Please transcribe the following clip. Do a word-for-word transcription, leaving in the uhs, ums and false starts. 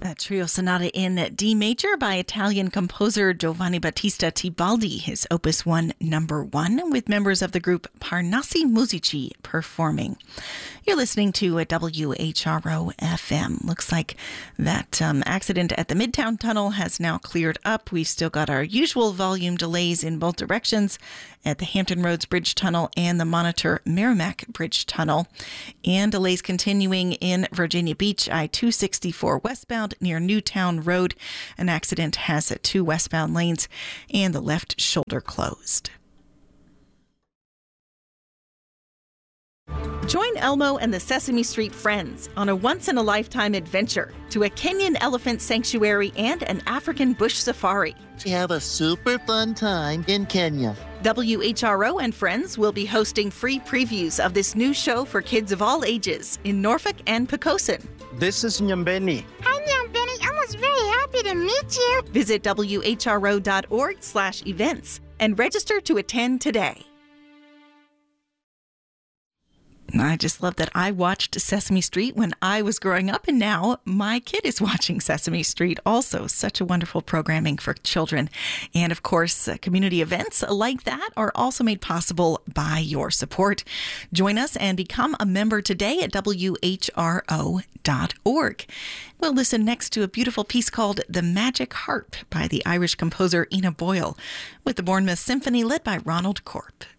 A trio sonata in D major by Italian composer Giovanni Battista Tibaldi, his Opus one number one, with members of the group Parnassi Musici performing. You're listening to a W H R O F M. Looks like that um, accident at the Midtown Tunnel has now cleared up. We've still got our usual volume delays in both directions at the Hampton Roads Bridge Tunnel and the Monitor Merrimack Bridge Tunnel. And delays continuing in Virginia Beach, I two sixty-four westbound near Newtown Road. An accident has two westbound lanes and the left shoulder closed. Join Elmo and the Sesame Street Friends on a once-in-a-lifetime adventure to a Kenyan elephant sanctuary and an African bush safari. Have a super fun time in Kenya. W H R O and Friends will be hosting free previews of this new show for kids of all ages in Norfolk and Poquoson. This is Nyambeni. Hi, Nyambeni. I was very happy to meet you. Visit W H R O dot org slash events and register to attend today. I just love that I watched Sesame Street when I was growing up, and now my kid is watching Sesame Street also. Such a wonderful programming for children. And of course, uh, community events like that are also made possible by your support. Join us and become a member today at W H R O dot org. We'll listen next to a beautiful piece called The Magic Harp by the Irish composer Ina Boyle, with the Bournemouth Symphony led by Ronald Corp.